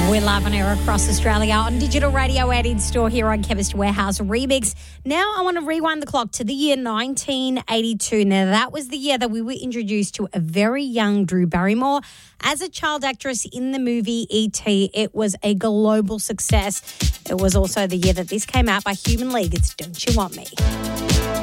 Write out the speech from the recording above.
We're live on air across Australia on digital radio and in store here on Chemist Warehouse Remix. Now I want to rewind the clock to the year 1982. Now that was the year that we were introduced to a very young Drew Barrymore as a child actress in the movie E.T. It was a global success. It was also the year that this came out by Human League. It's Don't You Want Me?